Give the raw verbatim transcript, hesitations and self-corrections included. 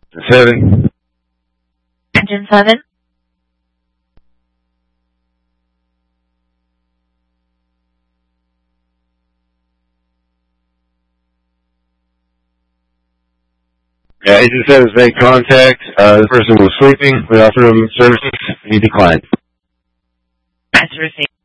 Seven. Engine seven. Yeah, Agent seven's made contact. Uh, this person was sleeping. We offered him services. He declined. That's received.